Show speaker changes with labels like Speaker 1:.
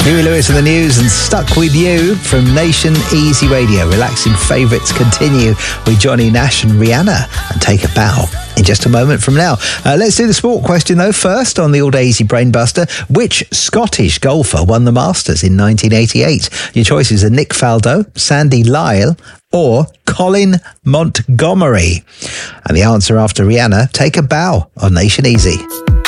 Speaker 1: Huey Lewis in the news and Stuck With You from Nation Easy Radio. Relaxing favourites continue with Johnny Nash and Rihanna, and Take a Bow in just a moment from now. Let's do the sport question though first on the All Day Easy Brainbuster. Which Scottish golfer won the Masters in 1988? Your choices are Nick Faldo, Sandy Lyle or Colin Montgomery. And the answer after Rihanna, Take a Bow on Nation Easy.